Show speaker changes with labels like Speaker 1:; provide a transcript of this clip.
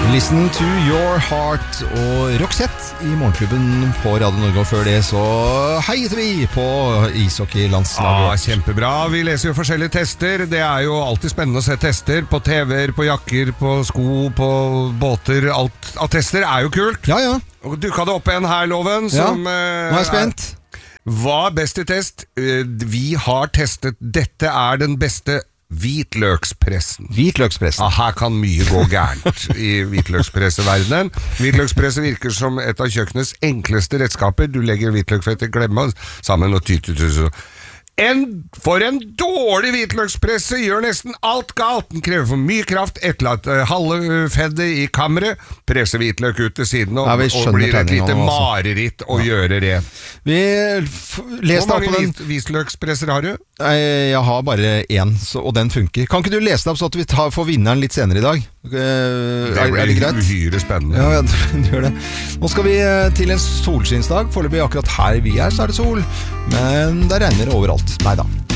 Speaker 1: Listen to your heart og Roxette I morgenklubben på Radio Norge. Og før det så heier vi på ishockeylandslaget.
Speaker 2: Kjempebra. Vi leser jo forskjellige tester. Det jo alltid spennende å se tester på TV-er, på jakker, på sko, på båter. Alt av tester jo kult.
Speaker 1: Ja, ja.
Speaker 2: Og dukket det opp en her, Loven, som
Speaker 1: nå jeg spent.
Speaker 2: Hva best I test? Vi har testet. Dette den beste hvitløkspressen. Her kan mye gå gærent I hvitløkspresseverdenen. Hvitløkspresse virker som et av kjøkkenets enkleste redskaper. Du legger hvitløksfett I glemma sammen og tyter. For en dårlig hvitløkspresse gjør nesten alt galt. Den krever for mye kraft, etterlatt halve feddet I kammeret, presser hvitløk ut til siden og blir et lite mareritt å gjøre det. Hvor mange hvitløkspresser har du?
Speaker 1: Jeg har bare en, og den funker. Kan ikke du lese det opp så at vi får vinneren litt senere I dag?
Speaker 2: Det blir
Speaker 1: greit?
Speaker 2: Uhyre spennende.
Speaker 1: Ja, det gjør det. Nå skal vi til en solskinnsdag. Foreløpig akkurat her vi så det sol, men det regner overalt. Neida.